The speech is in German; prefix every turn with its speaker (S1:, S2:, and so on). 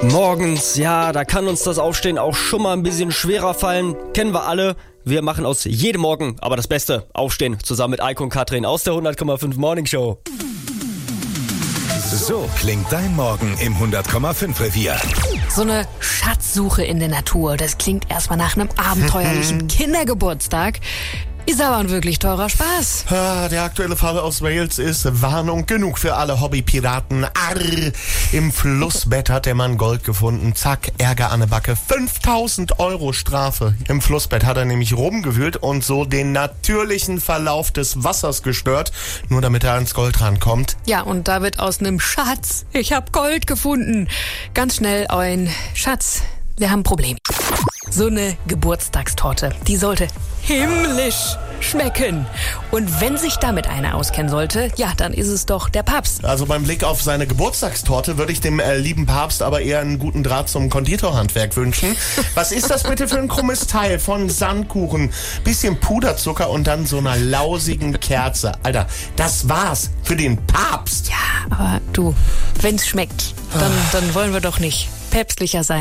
S1: Morgens, ja, da kann uns das Aufstehen auch schon mal ein bisschen schwerer fallen. Kennen wir alle. Wir machen aus jedem Morgen aber das Beste. Aufstehen, zusammen mit Eike und Katrin aus der 100,5 Morning Show.
S2: So klingt dein Morgen im 100,5 Revier.
S3: So eine Schatzsuche in der Natur, das klingt erstmal nach einem abenteuerlichen Kindergeburtstag. Ist aber ein wirklich teurer Spaß.
S4: Der aktuelle Fall aus Wales ist Warnung genug für alle Hobbypiraten. Arr! Im Flussbett hat der Mann Gold gefunden. Zack, Ärger an der Backe. 5.000 € Strafe. Im Flussbett hat er nämlich rumgewühlt und so den natürlichen Verlauf des Wassers gestört, nur damit er ans Gold rankommt.
S3: Ja, und da wird aus einem Schatz, ich hab Gold gefunden, ganz schnell ein Schatz, wir haben ein Problem. So eine Geburtstagstorte, die sollte himmlisch schmecken. Und wenn sich damit einer auskennen sollte, ja, dann ist es doch der Papst.
S4: Also beim Blick auf seine Geburtstagstorte würde ich dem lieben Papst aber eher einen guten Draht zum Konditorhandwerk wünschen. Was ist das bitte für ein krummes Teil? Von Sandkuchen, bisschen Puderzucker und dann so einer lausigen Kerze. Alter, das war's für den Papst.
S3: Ja, aber du, wenn's schmeckt, dann wollen wir doch nicht päpstlicher sein.